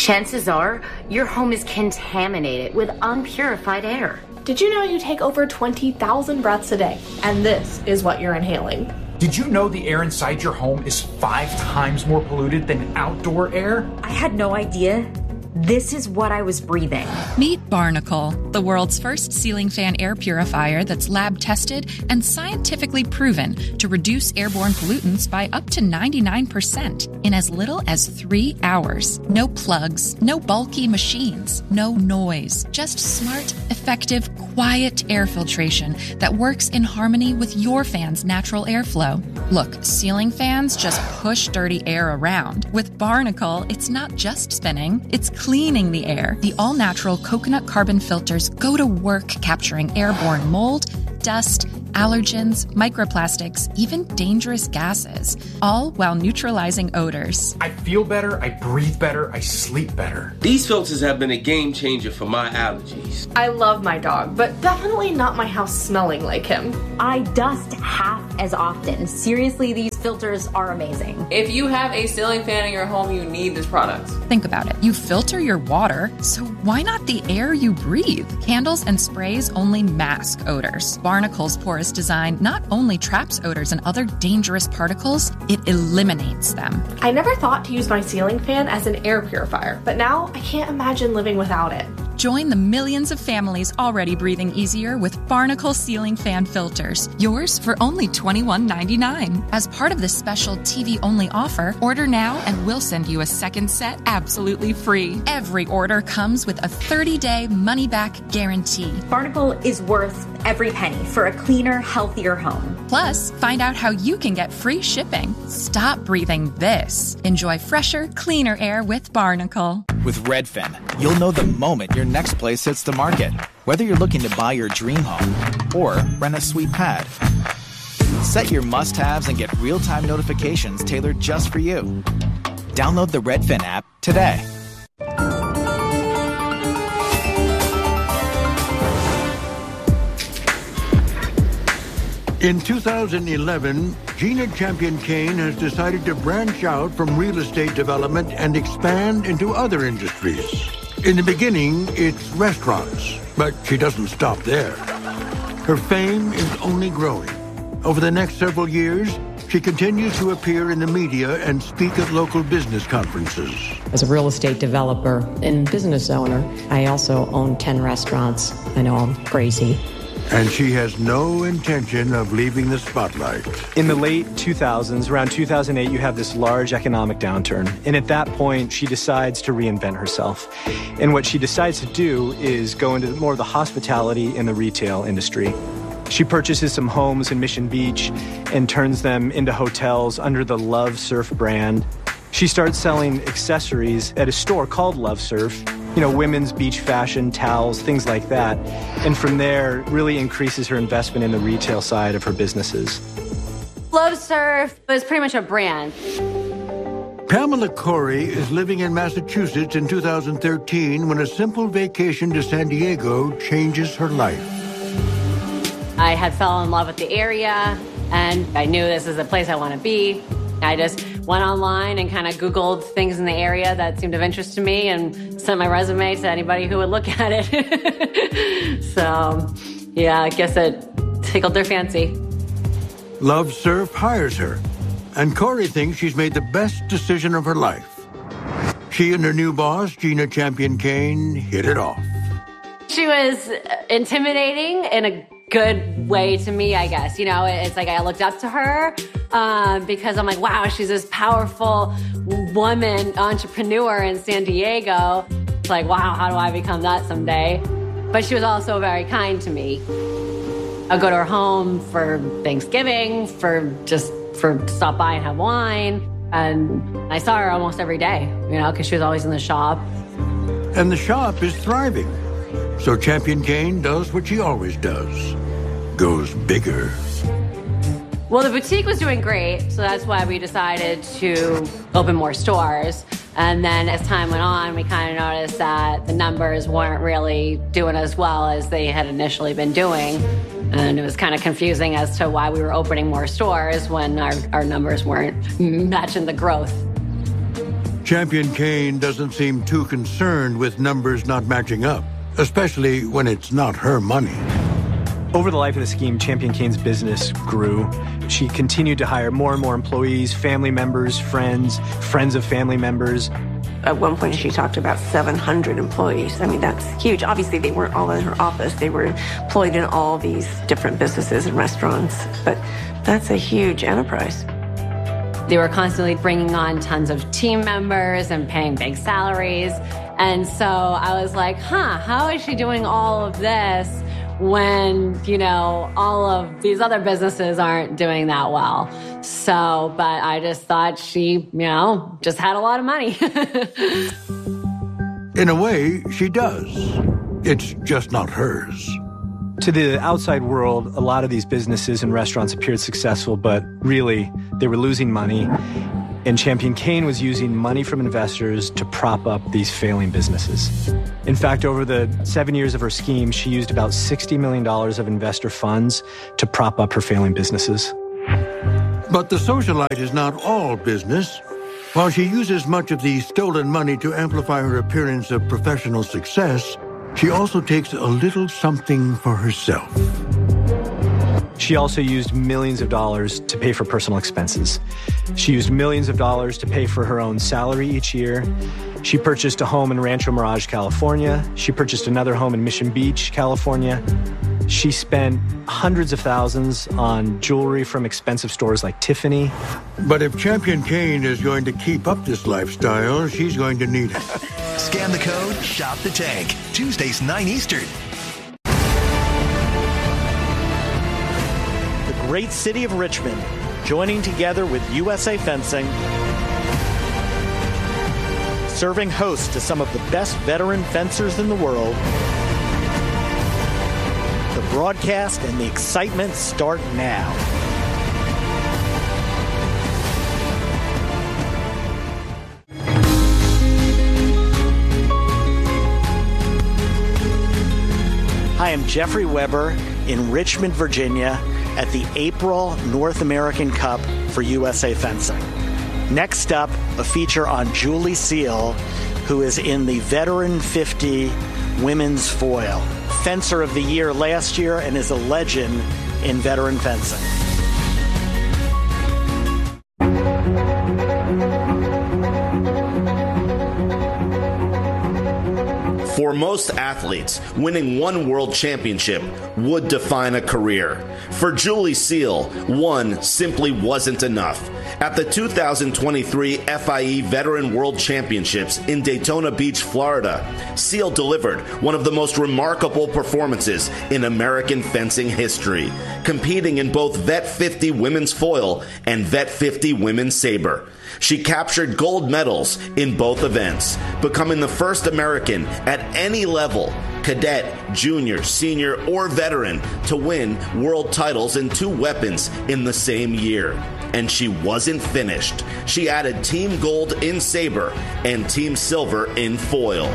chances are your home is contaminated with unpurified air. Did you know you take over 20,000 breaths a day, and this is what you're inhaling? Did you know the air inside your home is 5 times more polluted than outdoor air? I had no idea. This is what I was breathing. Meet Barnacle, the world's first ceiling fan air purifier that's lab tested and scientifically proven to reduce airborne pollutants by up to 99% in as little as 3 hours. No plugs, no bulky machines, no noise, just smart, effective, quiet air filtration that works in harmony with your fan's natural airflow. Look, ceiling fans just push dirty air around. With Barnacle, it's not just spinning, it's cleaning the air. The all-natural coconut carbon filters go to work capturing airborne mold, dust, allergens, microplastics, even dangerous gases, all while neutralizing odors. I feel better, I breathe better, I sleep better. These filters have been a game changer for my allergies. I love my dog, but definitely not my house smelling like him. I dust half as often. Seriously, these filters are amazing. If you have a ceiling fan in your home, you need this product. Think about it. You filter your water, so why not the air you breathe? Candles and sprays only mask odors. Barnacle's porous design not only traps odors and other dangerous particles, it eliminates them. I never thought to use my ceiling fan as an air purifier, but now I can't imagine living without it. Join the millions of families already breathing easier with Barnacle ceiling fan filters. Yours for only $21.99. As part of this special TV-only offer, order now and we'll send you a second set absolutely free. Every order comes with a 30-day money-back guarantee. Barnacle is worth every penny for a cleaner, healthier home. Plus, find out how you can get free shipping. Stop breathing this. Enjoy fresher, cleaner air with Barnacle. With Redfin, you'll know the moment your next place hits the market. Whether you're looking to buy your dream home or rent a sweet pad. Set your must-haves and get real-time notifications tailored just for you. Download the Redfin app today. In 2011, Gina Champion-Kane has decided to branch out from real estate development and expand into other industries. In the beginning, it's restaurants, but she doesn't stop there. Her fame is only growing. Over the next several years, she continues to appear in the media and speak at local business conferences. As a real estate developer and business owner, I also own 10 restaurants. I know I'm crazy. And she has no intention of leaving the spotlight. In the late 2000s, around 2008, you have this large economic downturn. And at that point, she decides to reinvent herself. And what she decides to do is go into more of the hospitality and the retail industry. She purchases some homes in Mission Beach and turns them into hotels under the Love Surf brand. She starts selling accessories at a store called Love Surf. You know, women's beach fashion, towels, things like that. And from there, really increases her investment in the retail side of her businesses. Love Surf was pretty much a brand. Pamela Corey is living in Massachusetts in 2013 when a simple vacation to San Diego changes her life. I had fell in love with the area, and I knew this is the place I want to be. I just went online and kind of Googled things in the area that seemed of interest to me and sent my resume to anybody who would look at it. So, yeah, I guess it tickled their fancy. Love Surf hires her, and Corey thinks she's made the best decision of her life. She and her new boss, Gina Champion-Kane, hit it off. She was intimidating in a good way to me, I guess. You know, it's like I looked up to her because I'm like, wow, she's this powerful woman entrepreneur in San Diego. It's like, wow, how do I become that someday? But she was also very kind to me. I'd go to her home for Thanksgiving, for stop by and have wine. And I saw her almost every day, you know, because she was always in the shop. And the shop is thriving. So Champion-Kane does what she always does. Goes bigger. Well, the boutique was doing great, so that's why we decided to open more stores. And then as time went on, we kind of noticed that the numbers weren't really doing as well as they had initially been doing. And it was kind of confusing as to why we were opening more stores when our numbers weren't matching the growth. Champion Kane doesn't seem too concerned with numbers not matching up, especially when it's not her money. Over the life of the scheme, Champion Kane's business grew. She continued to hire more and more employees, family members, friends of family members. At one point, she talked about 700 employees. I mean, that's huge. Obviously, they weren't all in her office. They were employed in all these different businesses and restaurants. But that's a huge enterprise. They were constantly bringing on tons of team members and paying big salaries. And so I was like, how is she doing all of this when, all of these other businesses aren't doing that well? So, but I just thought she, just had a lot of money. In a way, she does. It's just not hers. To the outside world, a lot of these businesses and restaurants appeared successful, but really, they were losing money. And Champion Kane was using money from investors to prop up these failing businesses. In fact, over the 7 years of her scheme, she used about $60 million of investor funds to prop up her failing businesses. But the socialite is not all business. While she uses much of the stolen money to amplify her appearance of professional success, she also takes a little something for herself. She also used millions of dollars to pay for personal expenses. She used millions of dollars to pay for her own salary each year. She purchased a home in Rancho Mirage, California. She purchased another home in Mission Beach, California. She spent hundreds of thousands on jewelry from expensive stores like Tiffany. But if Champion Kane is going to keep up this lifestyle, she's going to need it. Scan the code, shop the tank. Tuesdays, 9 Eastern. The great city of Richmond, joining together with USA Fencing, serving host to some of the best veteran fencers in the world. The broadcast and the excitement start now. Hi, I'm Jeffrey Weber in Richmond, Virginia at the April North American Cup for USA Fencing. Next up, a feature on Julie Seal, who is in the Veteran 50 Women's Foil. Fencer of the Year last year and is a legend in veteran fencing. For most athletes, winning one world championship would define a career. For Julie Seal, one simply wasn't enough. At the 2023 FIE Veteran World Championships in Daytona Beach, Florida, Seal delivered one of the most remarkable performances in American fencing history, competing in both Vet 50 Women's Foil and Vet 50 Women's Saber. She captured gold medals in both events, becoming the first American at any level, cadet, junior, senior, or veteran, to win world titles in two weapons in the same year. And she wasn't finished. She added Team Gold in Saber and Team Silver in Foil.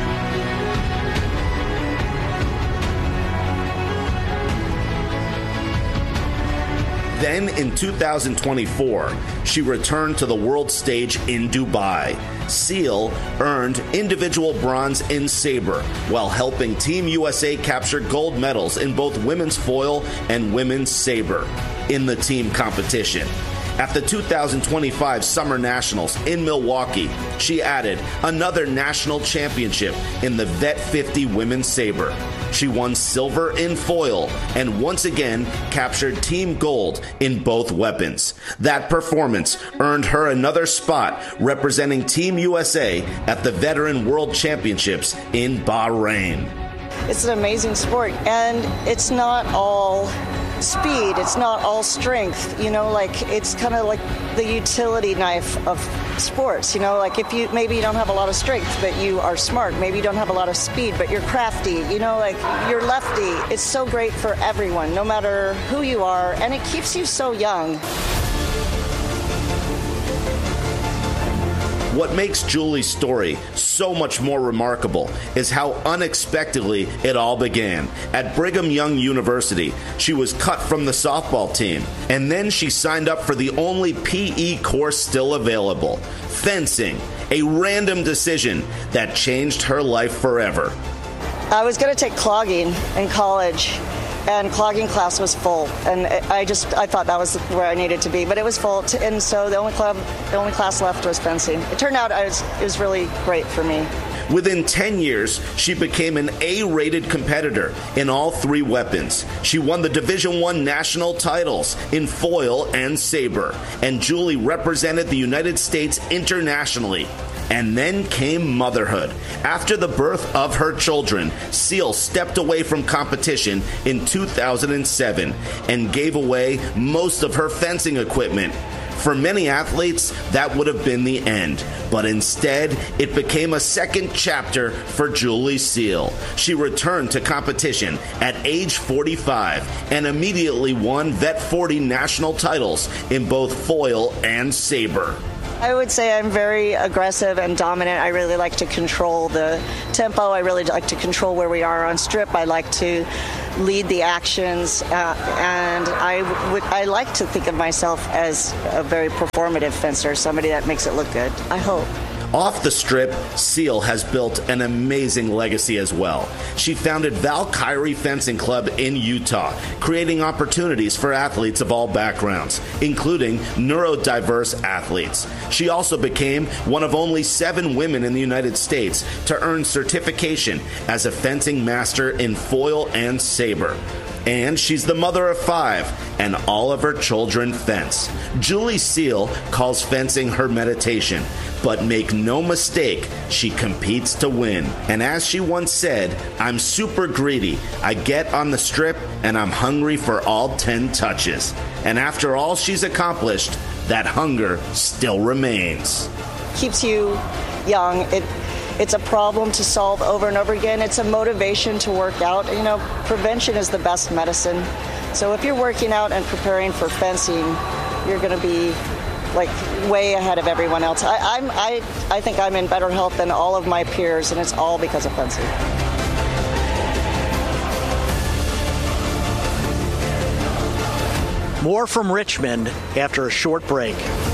Then in 2024, she returned to the world stage in Dubai. Seal earned individual bronze in Saber while helping Team USA capture gold medals in both women's foil and women's saber in the team competition. At the 2025 Summer Nationals in Milwaukee, she added another national championship in the Vet 50 Women's Saber. She won silver in foil and once again captured Team Gold in both weapons. That performance earned her another spot representing Team USA at the Veteran World Championships in Bahrain. It's an amazing sport, and it's not all speed, it's not all strength, it's kind of like the utility knife of sports, like if you don't have a lot of strength but you are smart, maybe you don't have a lot of speed but you're crafty, you're lefty. It's so great for everyone, no matter who you are, and it keeps you so young. What makes Julie's story so much more remarkable is how unexpectedly it all began. At Brigham Young University, she was cut from the softball team, and then she signed up for the only PE course still available, fencing, a random decision that changed her life forever. I was going to take clogging in college, and clogging class was full, and I thought that was where I needed to be, but it was full, and so the only class left was fencing. It turned out it was really great for me. Within 10 years, she became an A-rated competitor in all 3 weapons. She won the Division I national titles in foil and saber, and Julie represented the United States internationally. And then came motherhood. After the birth of her children, Seal stepped away from competition in 2007 and gave away most of her fencing equipment. For many athletes, that would have been the end. But instead, it became a second chapter for Julie Seal. She returned to competition at age 45 and immediately won Vet 40 national titles in both foil and saber. I would say I'm very aggressive and dominant. I really like to control the tempo. I really like to control where we are on strip. I like to lead the actions, and I like to think of myself as a very performative fencer, somebody that makes it look good, I hope. Off the strip, Seal has built an amazing legacy as well. She founded Valkyrie Fencing Club in Utah, creating opportunities for athletes of all backgrounds, including neurodiverse athletes. She also became one of only 7 women in the United States to earn certification as a fencing master in foil and saber. And she's the mother of 5, and all of her children fence. Julie Seal calls fencing her meditation, but make no mistake, she competes to win. And as she once said, I'm super greedy. I get on the strip and I'm hungry for all 10 touches. And after all she's accomplished, that hunger still remains. Keeps you young. It's a problem to solve over and over again. It's a motivation to work out. You know, prevention is the best medicine. So if you're working out and preparing for fencing, you're going to be like way ahead of everyone else. I think I'm in better health than all of my peers, and it's all because of fencing. More from Richmond after a short break.